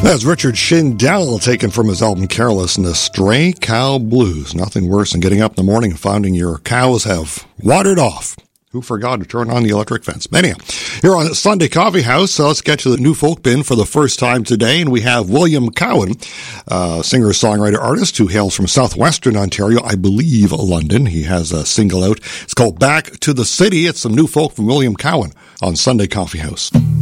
That's Richard Shindell, taken from his album Carelessness, Stray Cow Blues. Nothing worse than getting up in the morning and finding your cows have wandered off. Who forgot to turn on the electric fence? Anyhow, here on Sunday Coffee House, let's get to the new folk bin for the first time today, and we have William Cowan, singer-songwriter artist who hails from southwestern Ontario, I believe London. He has a single out. It's called Back to the City. It's some new folk from William Cowan on Sunday Coffee House.